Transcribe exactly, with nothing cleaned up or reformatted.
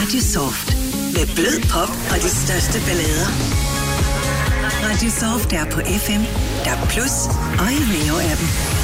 Radio Soft. Med blød pop og de største ballader. Radio Soft er på F M, D A B plus og i Rio-appen.